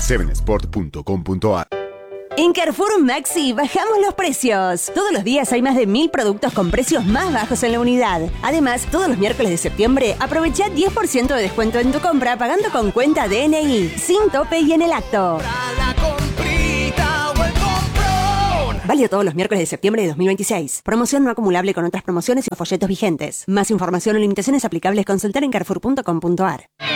7sport.com.ar. En Carrefour Maxi bajamos los precios. Todos los días hay más de 1000 productos con precios más bajos en la unidad. Además, todos los miércoles de septiembre aprovecha 10% de descuento en tu compra pagando con cuenta DNI, sin tope y en el acto. Válido todos los miércoles de septiembre de 2026. Promoción no acumulable con otras promociones y folletos vigentes. Más información o limitaciones aplicables consultar en carrefour.com.ar.